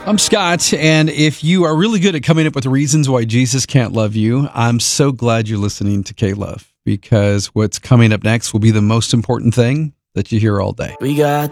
I'm Scott, and if you are really good at coming up with reasons why Jesus can't love you, I'm so glad you're listening to K-Love, because what's coming up next will be the most important thing that you hear all day. We got